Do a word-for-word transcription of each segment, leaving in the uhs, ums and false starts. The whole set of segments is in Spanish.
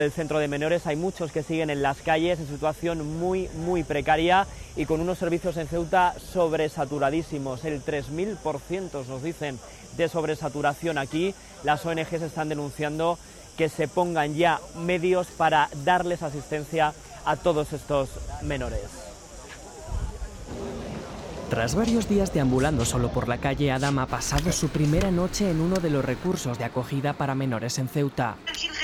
El centro de menores hay muchos que siguen en las calles en situación muy, muy precaria y con unos servicios en Ceuta sobresaturadísimos. El tres mil por ciento nos dicen de sobresaturación aquí. Las O N Ges están denunciando que se pongan ya medios para darles asistencia a todos estos menores. Tras varios días deambulando solo por la calle, Adam ha pasado su primera noche en uno de los recursos de acogida para menores en Ceuta.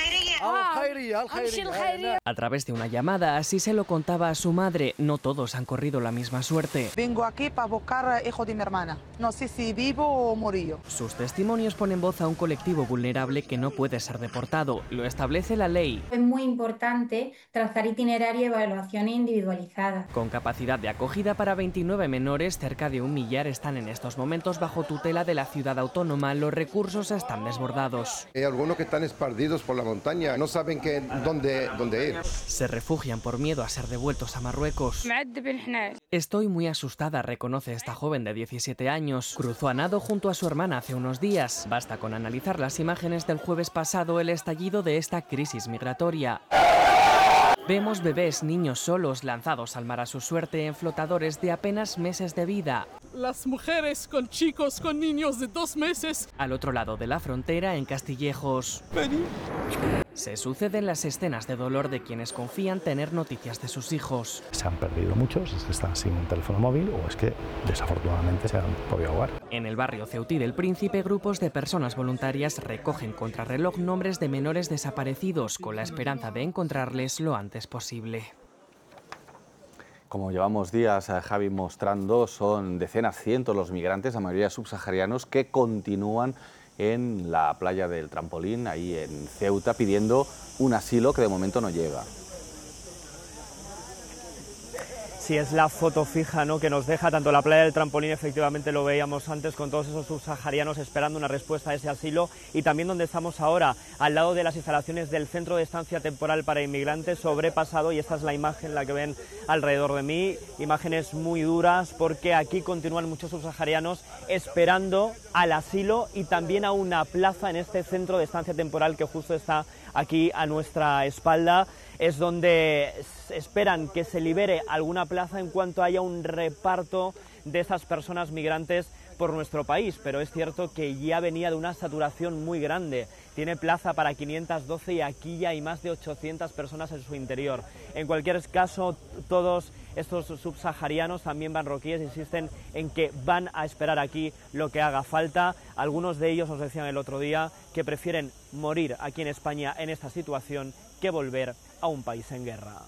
A través de una llamada, así se lo contaba a su madre. No todos han corrido la misma suerte. Vengo aquí para buscar hijo de mi hermana. No sé si vivo o morí. Sus testimonios ponen voz a un colectivo vulnerable que no puede ser deportado. Lo establece la ley. Es muy importante trazar itinerario y evaluaciones individualizadas. Con capacidad de acogida para veintinueve menores, cerca de un millar están en estos momentos bajo tutela de la ciudad autónoma. Los recursos están desbordados. Hay algunos que están esparcidos por la montaña, no saben qué, dónde, dónde ir. Se refugian por miedo a ser devueltos a Marruecos. Estoy muy asustada, reconoce esta joven de diecisiete años. Cruzó a nado junto a su hermana hace unos días. Basta con analizar las imágenes del jueves pasado, el estallido de esta crisis migratoria. Vemos bebés, niños solos, lanzados al mar a su suerte en flotadores de apenas meses de vida. Las mujeres con chicos, con niños de dos meses. Al otro lado de la frontera, en Castillejos. Vení. Se suceden las escenas de dolor de quienes confían tener noticias de sus hijos. Se han perdido muchos, es que están sin un teléfono móvil o es que desafortunadamente se han podido ahogar. En el barrio Ceutí del Príncipe, grupos de personas voluntarias recogen contrarreloj nombres de menores desaparecidos con la esperanza de encontrarles lo antes posible. Como llevamos días, Javi, mostrando, son decenas, cientos los migrantes, la mayoría subsaharianos, que continúan en la playa del Trampolín, ahí en Ceuta, pidiendo un asilo que de momento no llega. Sí, es la foto fija, ¿no?, que nos deja tanto la playa del Trampolín, efectivamente lo veíamos antes, con todos esos subsaharianos esperando una respuesta a ese asilo, y también donde estamos ahora, al lado de las instalaciones del Centro de Estancia Temporal para Inmigrantes, sobrepasado, y esta es la imagen la que ven alrededor de mí, imágenes muy duras, porque aquí continúan muchos subsaharianos esperando al asilo y también a una plaza en este Centro de Estancia Temporal que justo está aquí a nuestra espalda. Es donde esperan que se libere alguna plaza en cuanto haya un reparto de esas personas migrantes por nuestro país, pero es cierto que ya venía de una saturación muy grande. Tiene plaza para quinientas doce y aquí ya hay más de ochocientas personas en su interior. En cualquier caso, todos estos subsaharianos, también marroquíes, insisten en que van a esperar aquí lo que haga falta. Algunos de ellos nos decían el otro día que prefieren morir aquí en España en esta situación que volver a un país en guerra.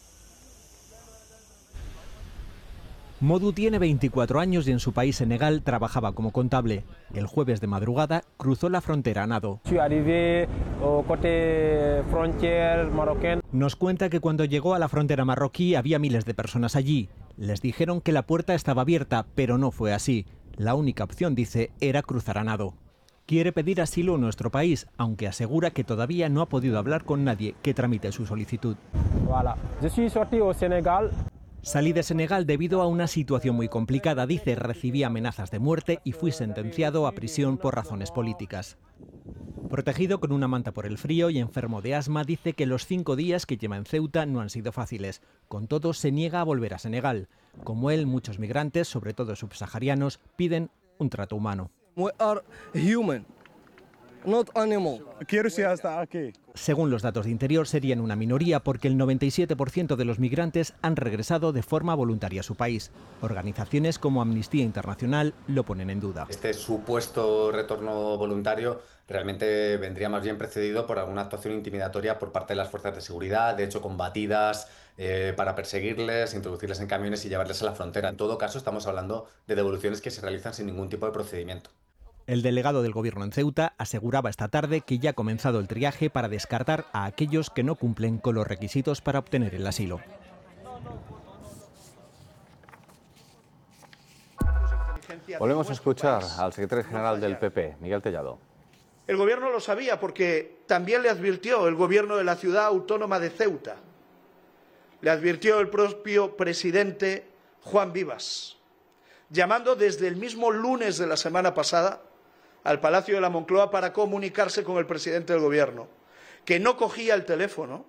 Modu tiene veinticuatro años y en su país, Senegal, trabajaba como contable. El jueves de madrugada cruzó la frontera a nado. Nos cuenta que cuando llegó a la frontera marroquí había miles de personas allí. Les dijeron que la puerta estaba abierta, pero no fue así. La única opción, dice, era cruzar a nado. Quiere pedir asilo en nuestro país, aunque asegura que todavía no ha podido hablar con nadie que tramite su solicitud. Voilà. Je suis sorti au Sénégal. Salí de Senegal debido a una situación muy complicada, dice, recibí amenazas de muerte y fui sentenciado a prisión por razones políticas. Protegido con una manta por el frío y enfermo de asma, dice que los cinco días que lleva en Ceuta no han sido fáciles. Con todo, se niega a volver a Senegal. Como él, muchos migrantes, sobre todo subsaharianos, piden un trato humano. We are human, not animal. Quiero ir hasta aquí. Según los datos de Interior, serían una minoría porque el noventa y siete por ciento de los migrantes han regresado de forma voluntaria a su país. Organizaciones como Amnistía Internacional lo ponen en duda. Este supuesto retorno voluntario realmente vendría más bien precedido por alguna actuación intimidatoria por parte de las fuerzas de seguridad, de hecho combatidas, eh, para perseguirles, introducirles en camiones y llevarles a la frontera. En todo caso, estamos hablando de devoluciones que se realizan sin ningún tipo de procedimiento. El delegado del gobierno en Ceuta aseguraba esta tarde que ya ha comenzado el triaje para descartar a aquellos que no cumplen con los requisitos para obtener el asilo. Volvemos a escuchar al secretario general del P P, Miguel Tellado. El gobierno lo sabía porque también le advirtió el gobierno de la ciudad autónoma de Ceuta. Le advirtió el propio presidente Juan Vivas, llamando desde el mismo lunes de la semana pasada al Palacio de la Moncloa para comunicarse con el presidente del gobierno, que no cogía el teléfono